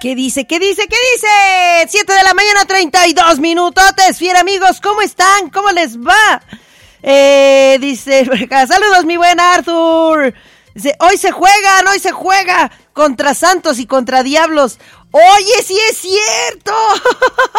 ¿Qué dice? 7 de la mañana, 32 minutotes. Fiera amigos, ¿cómo están? ¿Cómo les va? Dice, saludos mi buen Arthur. Dice, hoy se juega contra Santos y contra Diablos. Oye, sí es cierto.